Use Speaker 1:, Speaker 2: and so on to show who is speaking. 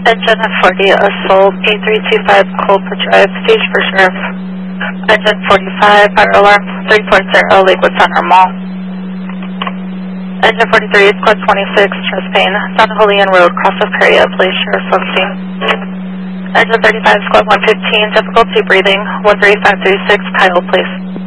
Speaker 1: Engine 40, assault, 8325 Colbert Drive, stage for sheriff. Engine 45, fire alarm, 340 Lakewood Center Mall. Engine 43, squad 26, chest pain, Don Julian Road, cross of Peria, please, sheriff's on scene. Engine 35, squad 115, difficulty breathing, 13536, Kyle, please.